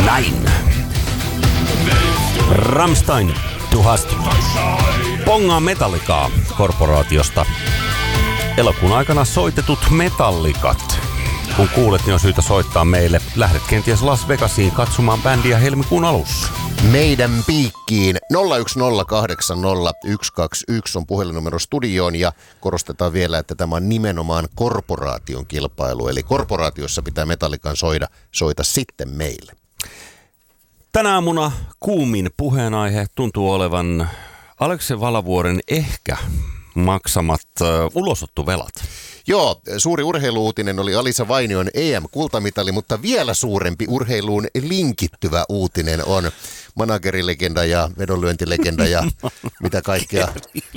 Näin. Rammstein, Du hast. Pongaa Metallicaa korporaatiosta. Elokuun aikana soitetut metallikat. Kun kuulet, niin on syytä soittaa meille. Lähdet kenties Las Vegasiin katsomaan bändiä helmikuun alussa. Meidän piikkiin 010800121 on puhelinnumero studioon ja korostetaan vielä, että tämä on nimenomaan korporaation kilpailu. Eli korporaatiossa pitää Metallican soita sitten meille. Tänä aamuna kuumin puheenaihe tuntuu olevan Aleksi Valavuoren ehkä maksamat ulosottovelat. Joo, suuri urheiluuutinen oli Alisa Vainion EM-kultamitali, mutta vielä suurempi urheiluun linkittyvä uutinen on managerilegenda ja vedonlyöntilegenda ja mitä kaikkea.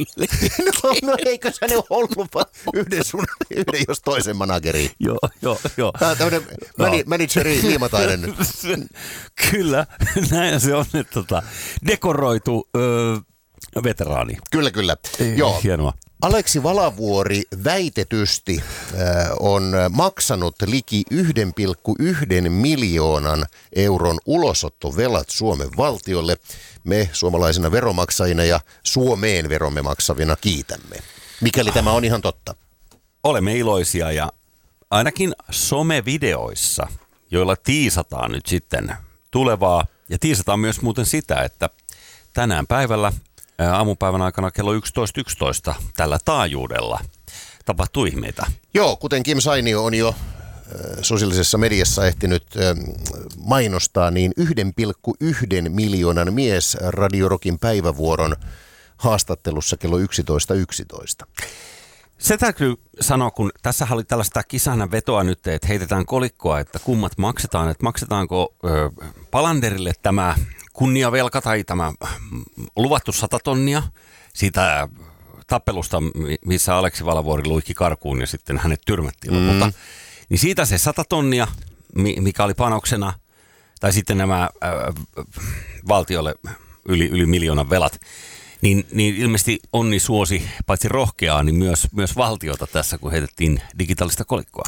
No eikö sä ne ollut yhden jos toisen manageri? Joo. Tämä on tämmöinen manageri liimatainen. Kyllä, näin se on, että dekoroitu veteraani. Kyllä. Joo. Hienoa. Aleksi Valavuori väitetysti on maksanut liki 1,1 miljoonan euron ulosottovelat Suomen valtiolle. Me suomalaisina veromaksajina ja Suomeen veromme maksavina kiitämme, mikäli tämä on ihan totta. Olemme iloisia ja ainakin somevideoissa, joilla tiisataan nyt sitten tulevaa ja tiisataan myös muuten sitä, että tänään päivällä aamupäivän aikana kello 11.11 tällä taajuudella tapahtuu ihmeitä. Joo, kuten Kim Sainio on jo sosiaalisessa mediassa ehtinyt mainostaa, niin 1,1 miljoonan mies Radio Rockin päivävuoron haastattelussa kello 11.11. Se täytyy sanoa, kun tässä oli tällaista kisana vetoa nyt, että heitetään kolikkoa, että kummat maksetaan, että maksetaanko Palanderille tämä kunniavelka tai tämä luvattu 100 tonnia siitä tappelusta, missä Aleksi Valavuori luikki karkuun ja sitten hänet tyrmättiin lopulta. Niin siitä se 100 tonnia, mikä oli panoksena, tai sitten nämä valtiolle yli miljoonan velat, niin ilmeisesti onni suosi paitsi rohkeaa, niin myös valtiota tässä, kun heitettiin digitaalista kolikkoa.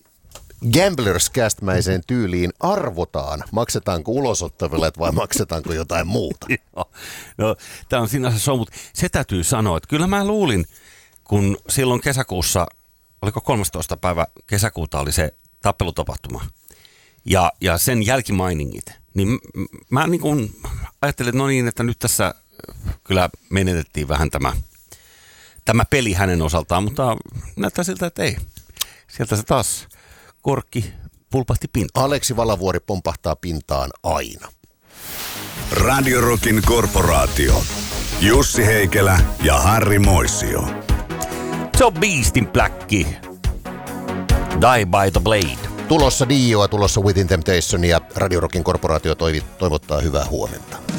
Gamblers-cast-mäiseen tyyliin arvotaan, maksetaanko ulosottovelat vai maksetaanko jotain muuta. No, tämä on sinänsä se on, mutta se täytyy sanoa, että kyllä mä luulin, kun silloin kesäkuussa, oliko 13. päivä kesäkuuta oli se tappelutapahtuma ja sen jälkimainingit, niin mä niin kuin ajattelin, että no niin, että nyt tässä kyllä menetettiin vähän tämä peli hänen osaltaan, mutta näyttää siltä, että ei. Sieltä se taas korkki pulpahti pintaan. Aleksi Valavuori pompahtaa pintaan aina. Radio Rockin korporaatio. Jussi Heikelä ja Harri Moisio. Se on Beastin Blacki. Die by the Blade. Tulossa Dioa, tulossa Within Temptation ja Radio Rockin korporaatio toivottaa hyvää huomenta.